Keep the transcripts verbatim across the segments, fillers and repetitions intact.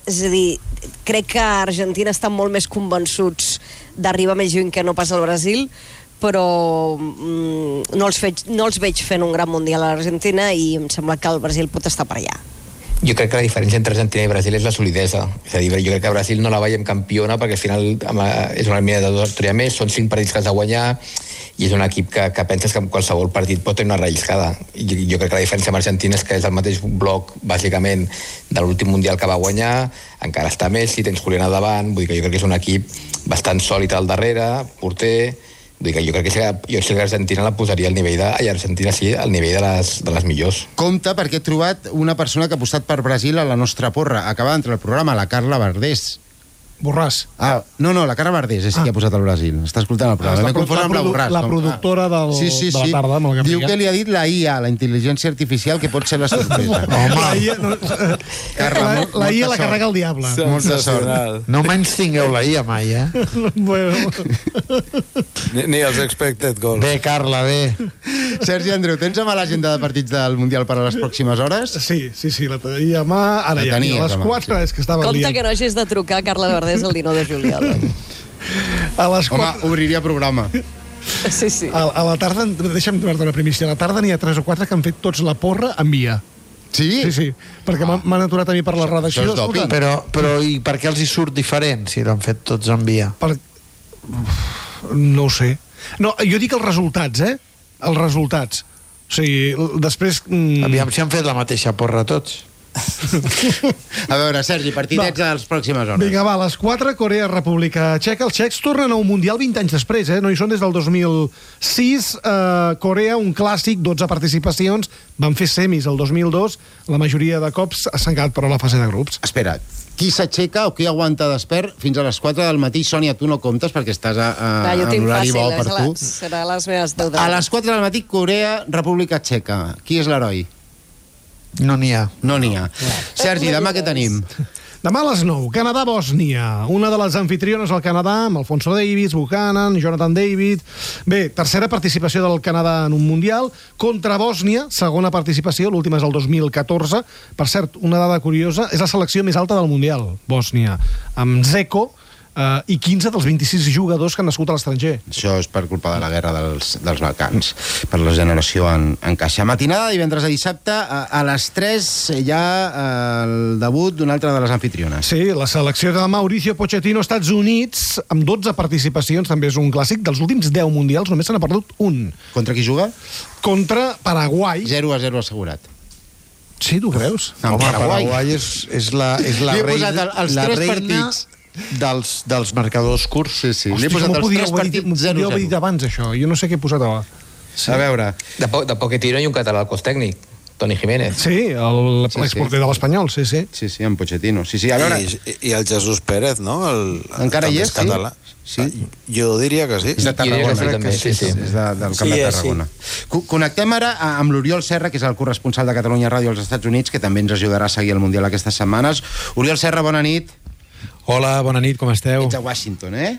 és a dir, crec que a Argentina estan molt més convençuts d'arribar més lluny que no pas al Brasil, però mm, no, els veig, no els veig fent un gran mundial a l'Argentina i em sembla que el Brasil pot estar per allà. Jo crec que la diferència entre Argentina i Brasil és la solidesa. És a dir, jo crec que Brasil no la veiem campiona perquè al final és una eliminatòria més, són cinc partits que has de guanyar i és un equip que, que penses que en qualsevol partit pot tenir una relliscada. I jo, jo crec que la diferència amb Argentina és que és el mateix bloc, bàsicament, de l'últim mundial que va guanyar, encara està Messi, tens Julián al davant, vull dir que jo crec que és un equip bastant sòlid al darrere, porter. Vull dir que jo crec que si, jo si l'Argentina la posaria al nivell de... Ai, Argentina sí, al nivell de les, de les millors. Compte, perquè he trobat una persona que ha apostat per Brasil a la nostra porra. Acaba d'entrar al programa, la Carla Verdés. Borràs. Ah, no, no, la Carla Verdés és ah. qui ha posat el Brasil. Està escoltant el programa. Ah, M'he confós amb la Borràs. La productora del, sí, sí, de la sí. tarda. Amb Diu que li ha dit la I A, la intel·ligència artificial, que pot ser la sorpresa. Home, la I A, no, Carla, la, la, I A la carrega el diable. Molta sort. No menys tingueu la I A mai, eh? Bueno. Ni, ni els expected goals. Bé, Carla, bé. Sergi Andreu, tens a mà l'agenda de partits del Mundial per a les pròximes hores? Sí, sí, sí, la tenia a mà. Ara ja, a les quatre és que estava Compte liant. que no hagis de trucar a Carla Verdés el dinou de juliol. A les Home, quatre... obriria programa. Sí, sí. A, a la tarda, deixa'm donar-te una primícia, a la tarda n'hi ha tres o quatre que han fet tots la porra en via. Sí? Sí, sí, perquè ah. m'han aturat a mi per la redacció. Això és doping. Però, però i per què els hi surt diferent si l'han fet tots en via? Per... No ho sé. No, jo dic els resultats, eh? Els resultats. O sigui, després... Mm... Aviam si han fet la mateixa porra tots. A veure, Sergi, partidets a les pròximes hores. Vinga, va, a les quatre, Corea, República Txeca. Els txecs tornen a un Mundial vint anys després, eh? No hi són des del dos mil sis. Eh, Corea, un clàssic, dotze participacions. Van fer semis el dos mil dos. La majoria de cops s'han quedat però a la fase de grups. Espera, qui s'aixeca o qui aguanta despert fins a les quatre del matí? Sònia, tu no comptes perquè estàs a, a, Clar, jo en tinc horari bo fàcil, per la, tu. serà a les meves deu de... A les quatre del matí, Corea, República Txeca. Qui és l'heroi? No n'hi ha. No n'hi ha. Sergi, demà què tenim? Demà a les nou, Canadà-Bòsnia. Una de les anfitriones al Canadà, amb Alfonso Davies, Buchanan, Jonathan David. Bé, tercera participació del Canadà en un Mundial. Contra Bòsnia, segona participació, l'última és el dos mil catorze. Per cert, una dada curiosa, és la selecció més alta del Mundial, Bòsnia, amb Zeko, Uh, i quinze dels vint-i-sis jugadors que han nascut a l'estranger. Això és per culpa de la guerra dels, dels Balcans, per la generació en, en caixa. Matinada, divendres a dissabte, a, a les tres hi ha uh, el debut d'una altra de les anfitriones. Sí, la selecció de Mauricio Pochettino, Estats Units, amb dotze participacions, també és un clàssic. Dels últims deu mundials només se n'ha perdut un. Contra qui juga? Contra Paraguai. zero a zero assegurat. Sí, tu creus? Amb Home, Paraguai. Paraguai és, és la, és la Li he reina, posat el, els la tres reina partits. dels, dels marcadors curts. Sí, sí. Hosti, Li he posat m'ho els podíeu tres haver dit- partits m'ho zero podíeu haver zero. dit abans, això. Jo no sé què he posat a... Sí. A veure... De, po de Pochettino i un català al cos tècnic, Toni Jiménez. Sí, Sí, l'exporter sí. de l'Espanyol, sí, sí. Sí, sí, amb Pochettino. Sí, sí, a veure... I, I el Jesús Pérez, no? El, Encara hi també és, sí? català. Sí. Jo diria que sí. És de Tarragona, sí, crec també, que sí, sí, sí. és de, del Camp Sí, de és, Tarragona. Sí. Connectem ara amb l'Oriol Serra, que és el corresponsal de Catalunya Ràdio als Estats Units, que també ens ajudarà a seguir el Mundial aquestes setmanes. Oriol Serra, bona nit. Hola, bona nit, com esteu? Ets a Washington, eh?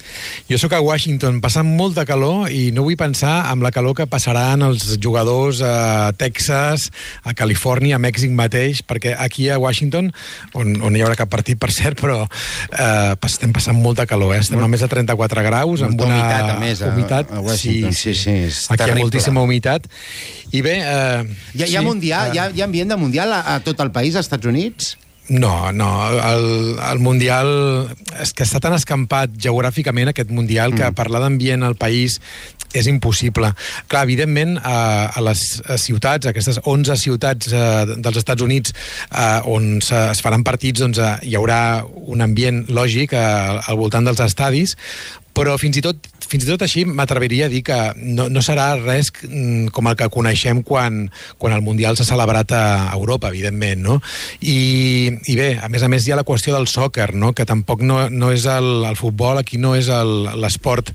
Jo sóc a Washington, passant molta calor i no vull pensar amb la calor que passaran els jugadors a Texas, a Califòrnia, a Mèxic mateix, perquè aquí a Washington, on, on hi haurà cap partit, per cert, però eh, estem passant molta calor, eh? Estem a més de trenta-quatre graus, amb Molta una humitat, a més, a- humitat. a Washington. Sí, sí, és aquí hi ha terrible. moltíssima humitat. I bé... Eh, Hi ha, hi ha, sí, mundial, eh, hi ha, hi ha ambient de Mundial a, a tot el país, als Estats Units? No, no, el, el Mundial és que està tan escampat geogràficament aquest Mundial que Mm. parlar d'ambient al país és impossible. Clar, evidentment, a, a les ciutats, aquestes onze ciutats eh, dels Estats Units eh, on se, es faran partits, doncs eh, hi haurà un ambient lògic eh, al voltant dels estadis, però fins i tot, fins i tot així m'atreviria a dir que no, no serà res mm, com el que coneixem quan, quan el Mundial s'ha celebrat a Europa, evidentment, no? I, i bé, a més a més hi ha la qüestió del sòquer, no? Que tampoc no, no és el, el futbol, aquí no és el- l'esport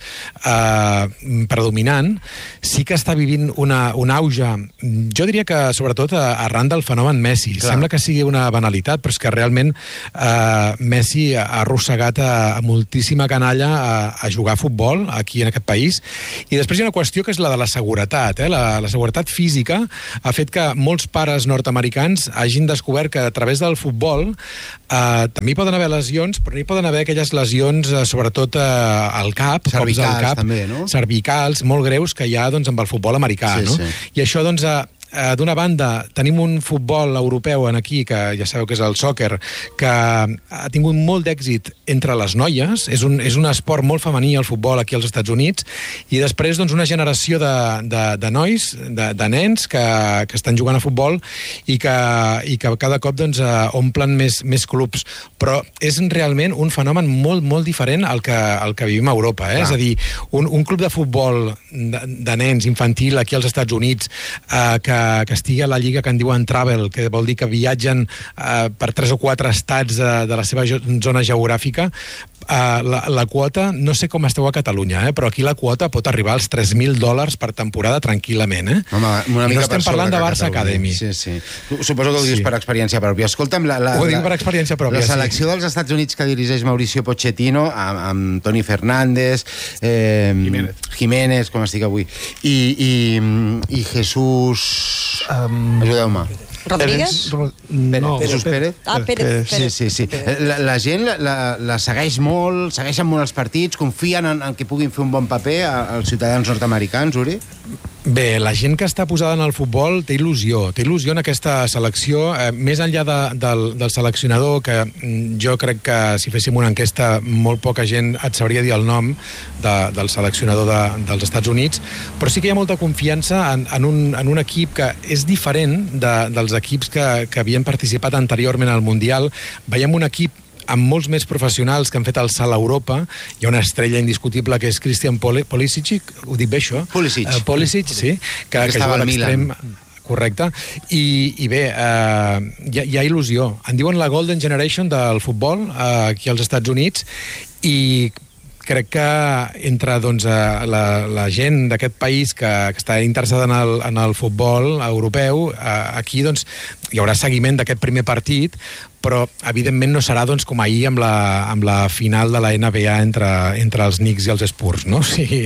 eh, predominant. Sí que està vivint una, un auge, jo diria que sobretot a- arran del fenomen Messi. Clar. Sembla que sigui una banalitat, però és que realment eh, Messi ha arrossegat a, a moltíssima canalla a, a a jugar a futbol aquí en aquest país. I després hi ha una qüestió que és la de la seguretat. Eh? La, la seguretat física ha fet que molts pares nord-americans hagin descobert que a través del futbol eh, també hi poden haver lesions, però hi poden haver aquelles lesions, eh, sobretot eh, al cap, cervicals, cops al cap, també, no? cervicals, molt greus, que hi ha doncs, amb el futbol americà. Sí, no? sí. I això, doncs, eh, Uh, d'una banda, tenim un futbol europeu en aquí, que ja sabeu que és el sòquer, que ha tingut molt d'èxit entre les noies, és un, és un esport molt femení el futbol aquí als Estats Units, i després doncs, una generació de, de, de nois, de, de nens que, que estan jugant a futbol i que, i que cada cop doncs, uh, omplen més, més clubs, però és realment un fenomen molt, molt diferent al que, al que vivim a Europa, eh? És a dir, un, un club de futbol de, de nens infantil aquí als Estats Units uh, que que estigui a la lliga que en diuen Travel, que vol dir que viatgen eh, per tres o quatre estats de, de la seva zona geogràfica, eh, la, la quota, no sé com esteu a Catalunya, eh, però aquí la quota pot arribar als tres mil dòlars per temporada tranquil·lament. Eh? Home, una I mica no estem parlant de Barça Academy. Sí, sí. Suposo que ho dius Sí. per experiència pròpia. Escolta'm, la, la, Ho dic per experiència pròpia, la selecció sí. dels Estats Units que dirigeix Mauricio Pochettino, amb, amb Toni Fernández, eh, Jiménez. Jiménez, com estic avui, i, i, i Jesús... Um, Ajudeu-me. Rodríguez? Ro- no, Jesús Pérez? Ah, Pérez. Sí, Pérez. sí, sí. La, la gent la, la, la segueix molt, segueixen molt els partits, confien en, en que puguin fer un bon paper als ciutadans nord-americans, Uri? Bé, la gent que està posada en el futbol té il·lusió, té il·lusió en aquesta selecció, eh, més enllà de, del, del seleccionador, que mm, jo crec que si féssim una enquesta molt poca gent et sabria dir el nom de, del seleccionador de, dels Estats Units, però sí que hi ha molta confiança en, en, un, en un equip que és diferent de, dels equips que, que havien participat anteriorment al Mundial. Veiem un equip amb molts més professionals que han fet el salt a Europa. Hi ha una estrella indiscutible que és Christian Poli- Pulisic, ho dic bé això? Pulisic. Uh, Pulisic, sí, que, Que que estava juga a al l'extrem. Milan. Correcte. I, i bé, eh, hi, ha, hi ha il·lusió. En diuen la Golden Generation del futbol eh, aquí als Estats Units, i crec que entre doncs, la, la gent d'aquest país que, que està interessada en el, en el futbol europeu, eh, aquí doncs, hi haurà seguiment d'aquest primer partit, però evidentment no serà doncs, com ahir amb la, amb la final de la N B A entre, entre els Knicks i els Spurs, no? O sigui,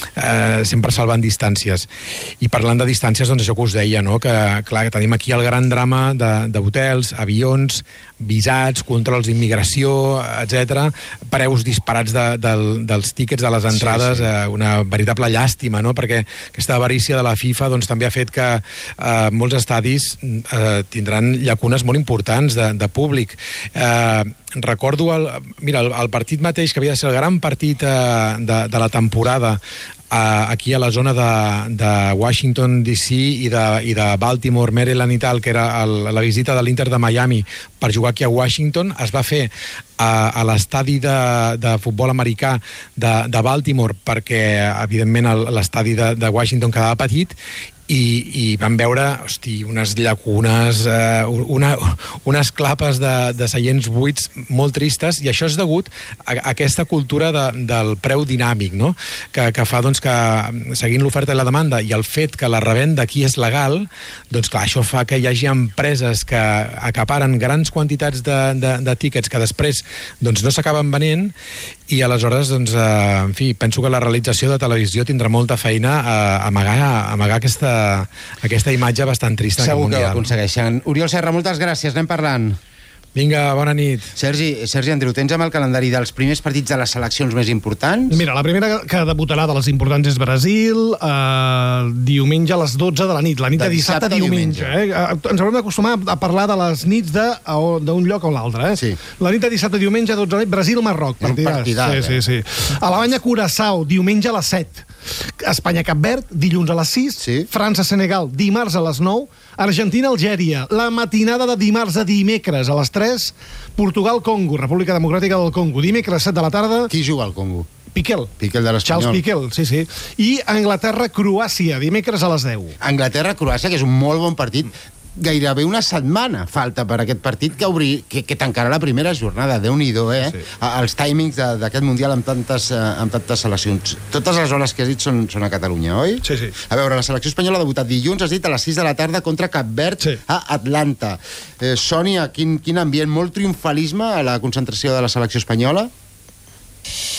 eh, sempre salvant distàncies. I parlant de distàncies, doncs això que us deia, no? Que clar, que tenim aquí el gran drama d'hotels, avions, visats, controls d'immigració, etcètera, preus disparats de, de, dels tíquets de les entrades, sí, sí. Eh, una veritable llàstima, no? Perquè aquesta avarícia de la FIFA doncs, també ha fet que eh, molts estadis eh, tindran llacunes molt importants de, de públic. Eh, recordo el, mira, el, el partit mateix, que havia de ser el gran partit eh, de, de la temporada, Uh, aquí a la zona de, de Washington D C i de, i de Baltimore, Maryland i tal, que era el, la visita de l'Inter de Miami per jugar aquí a Washington, es va fer a, a l'estadi de, de futbol americà de, de Baltimore, perquè evidentment l'estadi de, de Washington quedava petit, i, i vam veure, hosti, unes llacunes, eh, una, unes clapes de, de seients buits molt tristes, i això és degut a, a aquesta cultura de, del preu dinàmic, no? que, que fa doncs, que, seguint l'oferta i la demanda, i el fet que la revenda aquí és legal, doncs clar, això fa que hi hagi empreses que acaparen grans quantitats de, de, de tíquets que després doncs, no s'acaben venent, i aleshores, doncs, eh, en fi, penso que la realització de televisió tindrà molta feina a amagar, a amagar aquesta aquesta imatge bastant trista. Segur que ho mundial. aconsegueixen. Oriol Serra, moltes gràcies, anem parlant. Vinga, bona nit. Sergi, Sergi Andreu, tens amb el calendari dels primers partits de les seleccions més importants? Mira, la primera que debutarà de les importants és Brasil, eh, diumenge a les dotze de la nit, la nit de, De dissabte, dissabte a diumenge. Eh? Eh, Ens haurem d'acostumar a parlar de les nits de- a- d'un lloc o l'altre. Eh? Sí. La nit de dissabte, diumenge, dotze de la nit, Brasil-Marroc. És un partidàs, sí, sí, eh? sí. Alemanya-Curaçao, diumenge a les set. Espanya-Cap Verd, dilluns a les sis. Sí. França-Senegal, dimarts a les nou. Argentina-Algèria, la matinada de dimarts a dimecres a les tres. Portugal-Congo, República Democràtica del Congo, dimecres set de la tarda. Qui juga al Congo? Piquel. Piquel de l'Espanyol. Charles Piquel, sí, sí. I Anglaterra-Croàcia, dimecres a les deu. Anglaterra-Croàcia, que és un molt bon partit. Gairebé una setmana falta per aquest partit que, obri, que, que tancarà la primera jornada. Déu-n'hi-do, eh? Sí. Els timings d'aquest Mundial amb tantes, eh, amb tantes seleccions. Totes les hores que has dit són, són a Catalunya, oi? Sí, sí. A veure, la selecció espanyola ha debutat dilluns, has dit, a les sis de la tarda contra Cap Verd, Sí. a Atlanta. Eh, Sònia, quin, quin ambient, molt triomfalisme a la concentració de la selecció espanyola?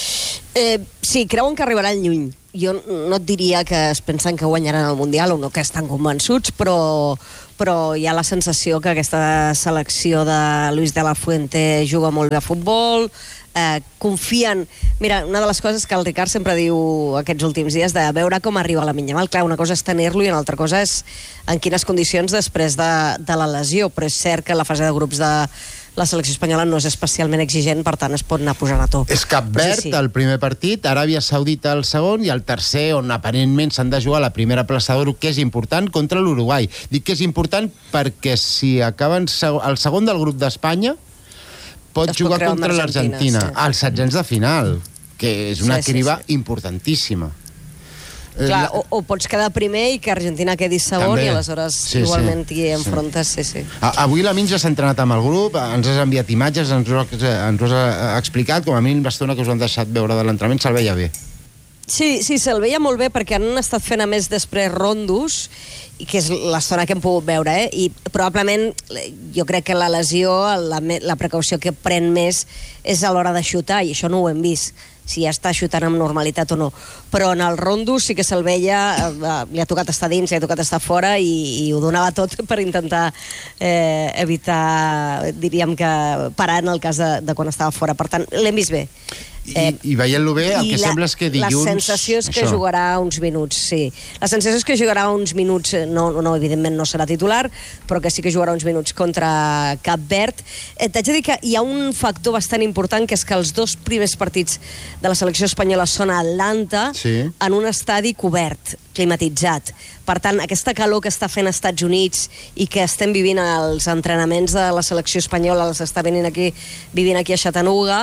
Eh, sí, creuen que arribaran lluny. Jo no et diria que es pensen que guanyaran el Mundial o no que estan convençuts, però, però hi ha la sensació que aquesta selecció de Luis de la Fuente juga molt bé a futbol, eh, confien... Mira, una de les coses que el Ricard sempre diu aquests últims dies de veure com arriba la Lamine Yamal. Clar, una cosa és tenir-lo i una altra cosa és en quines condicions després de, de la lesió, però és cert que la fase de grups de la selecció espanyola no és especialment exigent, per tant es pot anar posant a to. És Cap Verd, sí, sí. el primer partit, Aràbia Saudita el segon, i el tercer, on aparentment s'han de jugar la primera plaça de grup, que és important, contra l'Uruguai. Dic que és important perquè si acaben el segon del grup d'Espanya, pot Es jugar pot creure amb contra l'Argentina, l'Argentina, sí. als setzents de final, que és una Sí, sí, criba sí. importantíssima. Clar, o, o pots quedar primer i que Argentina quedi segon. També. I aleshores Sí, igualment sí. hi enfrontes, sí, sí. A- Avui la Min ja s'ha entrenat amb el grup, ens has enviat imatges, ens ho, has- ens ho has explicat, com a mínim l'estona que us han deixat veure de l'entrenament se'l veia bé. Sí, sí, se'l veia molt bé perquè han estat fent a més després rondos, i que és l'estona que hem pogut veure, eh? I probablement jo crec que la lesió, la, la precaució que pren més és a l'hora de xutar, i això no ho hem vist, si ja està xutant amb normalitat o no. Però en el rondo sí que se'l veia, eh, li ha tocat estar dins, li ha tocat estar fora, i, i ho donava tot per intentar eh, evitar, diríem que, parar en el cas de, de quan estava fora. Per tant, l'hem vist bé. I, i veient-lo bé, el que la, sembla és que dilluns... La sensació és que això. jugarà uns minuts, sí. La sensació és que jugarà uns minuts, no, no evidentment no serà titular, però que sí que jugarà uns minuts contra Cap Verd. Eh, T'haig de dir que hi ha un factor bastant important, que és que els dos primers partits de la selecció espanyola són a Atlanta, Sí. en un estadi cobert, climatitzat. Per tant, aquesta calor que està fent als Estats Units i que estem vivint als entrenaments de la selecció espanyola, els està venint aquí, vivint aquí a Chattanooga,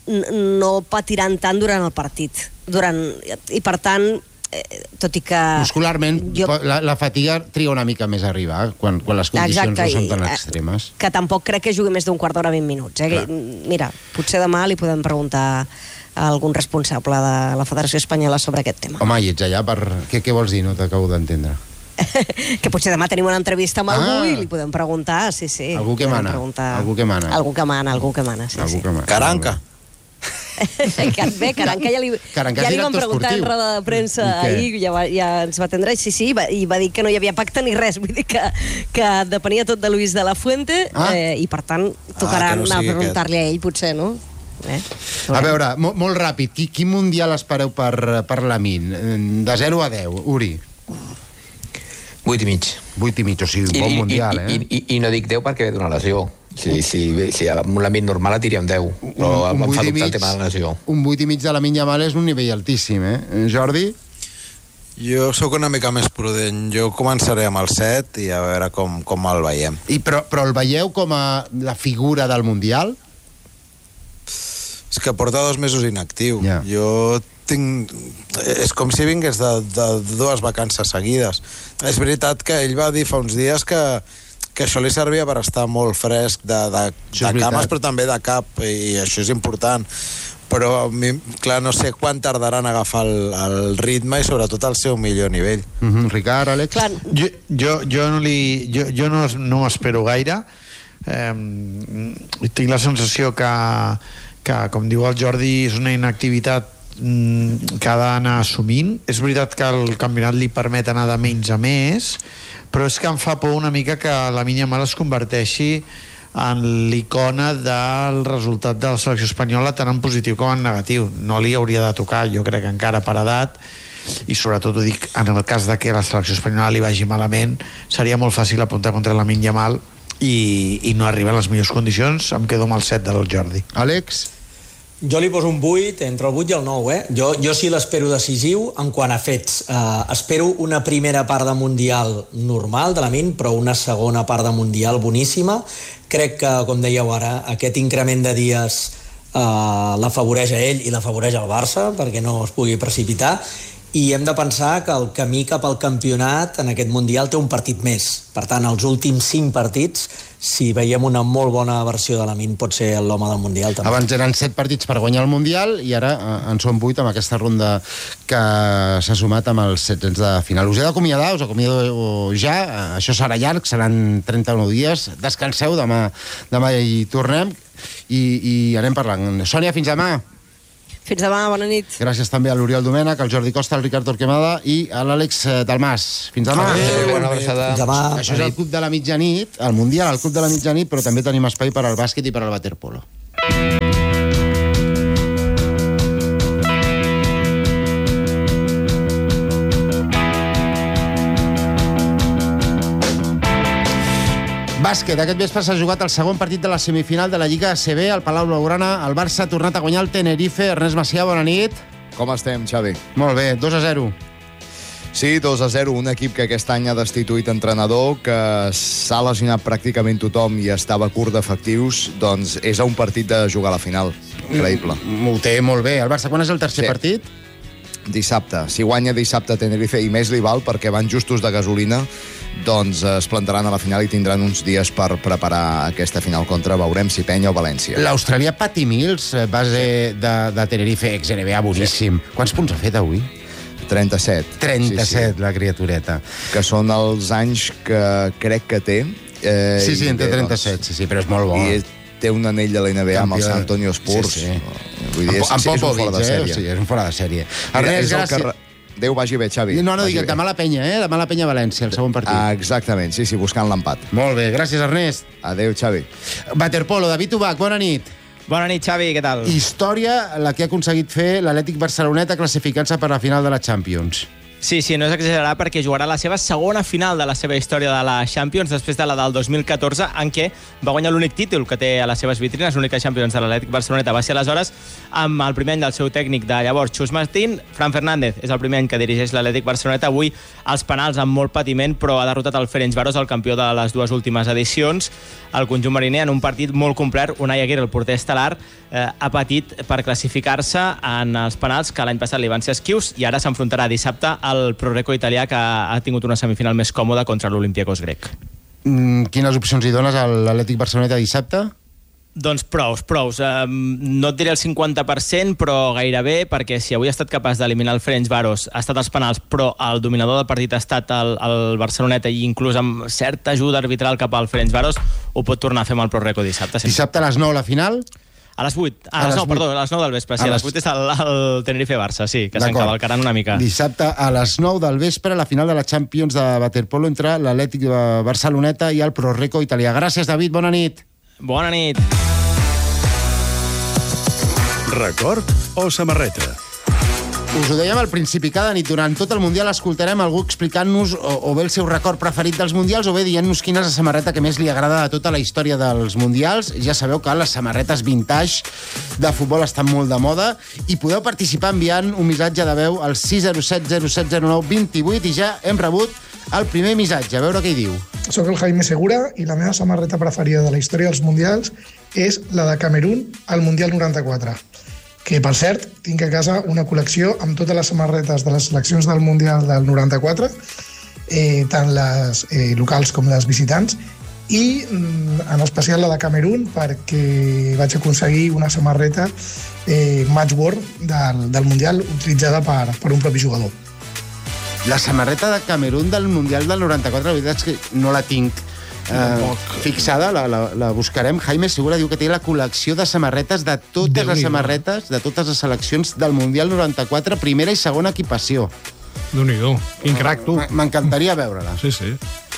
no patiran tant durant el partit. Durant, i per tant, eh, tot i que... Muscularment, jo, la, la fatiga triga una mica més a arribar, quan, quan les condicions exacte, no són tan i, extremes. que tampoc crec que jugui més d'un quart d'hora, vint minuts. Eh? Que, mira, potser demà li podem preguntar a algun responsable de la Federació Espanyola sobre aquest tema. Home, i ets allà per... Què, què vols dir? No t'acabo d'entendre. Que potser demà tenim una entrevista amb Ah. algú i li podem preguntar, sí, sí. Algú que Podem mana, preguntar... algú que mana. Algú que mana, algú que mana, sí, Algú sí. que mana. Caranca. Bé, Caranca ja li, Caranca és ja li vam director preguntar en esportiu. roda de premsa I què? ahir, ja, va, ja ens va atendre, sí, sí, va, i va dir que no hi havia pacte ni res, vull dir que, que depenia tot de Luis de la Fuente, Ah. eh, i per tant tocarà Ah, que no anar a sigui preguntar-li a ell, potser, no? Eh? A veure, mo molt ràpid, qui, quin mundial espereu per, per la Min? De zero a deu, Uri. vuit i mig. vuit i mig, o sigui, un bon mundial, i, eh? I, i, I no dic deu perquè ve d'una lesió. Si, si, si amb un lamint normal la tiria un deu, però em vuit fa i dubtar el mig- tema de la lesió. Un vuit i mig de la Min Yamal és un nivell altíssim, eh? Jordi? Jo sóc una mica més prudent. Jo començaré amb el set i a veure com, com el veiem. I, però, però el veieu com a la figura del mundial? És que porta dos mesos inactiu. Ja. Jo tinc... És com si vingués de, de dues vacances seguides. És veritat que ell va dir fa uns dies que, que això li servia per estar molt fresc de, de, Això és de cames, veritat. però també de cap, i això és important. Però, a mi, clar, no sé quan tardaran a agafar el, el ritme i sobretot el seu millor nivell. Uh -huh. Ricard, Àlex? Clar, Jo, jo, jo, no, li, jo, jo no, no espero gaire. Eh, tinc la sensació que, que, com diu el Jordi, és una inactivitat mm, que ha d'anar assumint. És veritat que el campionat li permet anar de menys a més, però és que em fa por una mica que la Lamine Yamal es converteixi en l'icona del resultat de la selecció espanyola, tant en positiu com en negatiu. No li hauria de tocar, jo crec que encara per edat, i sobretot ho dic en el cas de que la selecció espanyola li vagi malament, seria molt fàcil apuntar contra la Lamine Yamal i, i no arriba a les millors condicions. Em quedo amb el set del Jordi. Àlex? Jo li poso un vuit, entre el vuit i el nou, eh? Jo, jo sí l'espero decisiu en quant a fets. Uh, espero una primera part de Mundial normal de la Min, però una segona part de Mundial boníssima. Crec que, com dèieu ara, aquest increment de dies uh, l'afavoreix a ell i l'afavoreix al Barça, perquè no es pugui precipitar, i hem de pensar que el camí cap al campionat en aquest Mundial té un partit més. Per tant, els últims cinc partits, si veiem una molt bona versió de la Min, pot ser l'home del Mundial també. Abans eren set partits per guanyar el Mundial i ara eh, en són vuit amb aquesta ronda que s'ha sumat amb els setzents de final. Us he d'acomiadar, us acomiado ja. Això serà llarg, seran trenta-nou dies. Descanseu, demà, demà hi tornem i, i anem parlant. Sònia, fins demà. Fins demà, bona nit. Gràcies també a l'Oriol Domènech, al Jordi Costa, al Ricard Torquemada i a l'Àlex Dalmàs. Fins demà. Adéu, bona abraçada. Fins demà. Això és el Club de la Mitjanit, el Mundial, el Club de la Mitjanit, però també tenim espai per al bàsquet i per al waterpolo. Bàsquet, aquest vespre s'ha jugat el segon partit de la semifinal de la Lliga A C B al Palau Blaugrana. El Barça ha tornat a guanyar el Tenerife. Ernest Macià, bona nit. Com estem, Xavi? Molt bé, dos a zero. Sí, dos a zero, un equip que aquest any ha destituït entrenador, que s'ha lesionat pràcticament tothom i estava curt d'efectius, doncs és a un partit de jugar a la final. Increïble. Ho té molt bé. El Barça, quan és el tercer Sí. partit? Dissabte. Si guanya dissabte Tenerife, i més li val perquè van justos de gasolina, doncs es plantaran a la final i tindran uns dies per preparar aquesta final contra, veurem si Penya o València. L'australià Patty Mills, base de, de Tenerife, ex-N B A, boníssim. Sí. Quants punts ha fet avui? trenta-set. trenta-set, sí, sí. La criatureta. Que són els anys que crec que té. Eh, Sí, sí, en té bé, trenta-set, doncs, sí, sí, però és molt bo. I té un anell de la N B A amb el Campió. San Antonio Spurs. Sí, sí. Vull dir, és, amb és un Popovic, fora de eh? sèrie. Sí, és un fora de sèrie. Mira, Ernest, és el gràcies. que... Déu vagi bé, Xavi. No, no, Vagi dic, bé. demà la penya, eh? Demà la penya a València, el segon partit. Ah, exactament, sí, sí, buscant l'empat. Molt bé, gràcies, Ernest. Adéu, Xavi. Waterpolo, David Ubach, bona nit. Bona nit, Xavi, què tal? Història la que ha aconseguit fer l'Atlètic Barceloneta classificant-se per la final de la Champions. Sí, sí, no és exagerar perquè jugarà la seva segona final de la seva història de la Champions després de la del dos mil catorze, en què va guanyar l'únic títol que té a les seves vitrines, l'única Champions de l'Atlètic Barceloneta va ser aleshores amb el primer any del seu tècnic de llavors, Xus Martín. Fran Fernández és el primer any que dirigeix l'Atlètic Barceloneta, avui els penals amb molt patiment, però ha derrotat el Ferencváros, el campió de les dues últimes edicions. El conjunt mariner, en un partit molt complet, Unai Aguirre, el porter estel·lar, eh, ha patit per classificar-se en els penals que l'any passat li van ser esquius i ara s'enfrontarà dissabte al Proreco italià, que ha tingut una semifinal més còmoda contra l'Olympiacos grec. Mm, quines opcions hi dones a l'Atlètic Barceloneta dissabte? Doncs prous, prous. Um, no et diré el cinquanta per cent, però gairebé, perquè si avui ha estat capaç d'eliminar el Ferencváros, ha estat als penals, però el dominador del partit ha estat el, el Barceloneta, i inclús amb certa ajuda arbitral cap al Ferencváros, ho pot tornar a fer amb el Proreco dissabte. Sempre. Dissabte a les nou la final? A les vuit. A, a les nou, perdó, a les nou del vespre. Sí, a, a les vuit és el, el Tenerife-Barça, sí, que s'encavalcaran una mica. Dissabte a les nou del vespre, la final de la Champions de waterpolo entre l'Atlètic Barceloneta i el Proreco italià. Gràcies, David, bona nit. Bona nit. Record o samarreta? Us ho dèiem al principi, cada nit durant tot el Mundial escoltarem algú explicant-nos o, o bé el seu record preferit dels Mundials o bé dient-nos quina és la samarreta que més li agrada de tota la història dels Mundials. Ja sabeu que les samarretes vintage de futbol estan molt de moda i podeu participar enviant un missatge de veu al sis zero set zero set zero nou dos vuit i ja hem rebut el primer missatge. A veure què hi diu. Soc el Jaime Segura i la meva samarreta preferida de la història dels Mundials és la de Camerún al Mundial noranta-quatre. Que, per cert, tinc a casa una col·lecció amb totes les samarretes de les seleccions del Mundial del noranta-quatre, eh, tant les eh, locals com les visitants, i en especial la de Camerún, perquè vaig aconseguir una samarreta eh, matchworn del, del Mundial utilitzada per, per un propi jugador. La samarreta de Camerún del Mundial del noranta-quatre, la veritat és que no la tinc eh, fixada, la, la, la buscarem. Jaime Segura diu que té la col·lecció de samarretes de totes les samarretes, de totes les seleccions del Mundial noranta-quatre, primera i segona equipació. Déu-n'hi-do. Quin crac, tu. M'encantaria veure-la. Sí, sí.